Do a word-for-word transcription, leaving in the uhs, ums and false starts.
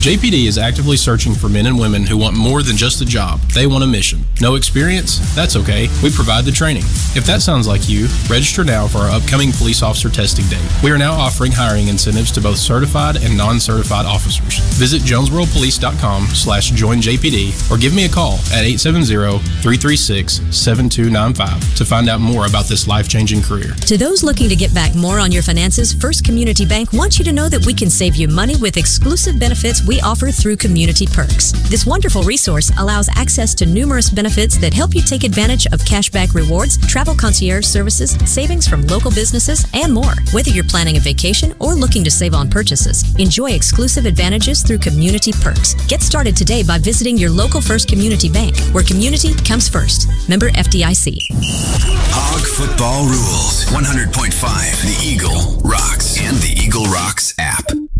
J P D is actively searching for men and women who want more than just a job. They want a mission. No experience? That's okay. We provide the training. If that sounds like you, register now for our upcoming police officer testing day. We are now offering hiring incentives to both certified and non-certified officers. Visit jonesboropolice.com slash join JPD or give me a call at eight seven zero, three three six, seven two nine five to find out more about this life-changing career. To those looking to get back more on your finances, First Community Bank wants you to know that we can save you money with exclusive benefits we offer through Community Perks. This wonderful resource allows access to numerous benefits that help you take advantage of cashback rewards, travel concierge services, savings from local businesses, and more. Whether you're planning a vacation or looking to save on purchases, enjoy exclusive advantages through Community Perks. Get started today by visiting your local First Community Bank, where community comes first. Member F D I C. Hog Football Rules. one hundred point five The Eagle rocks and the Eagle Rocks app.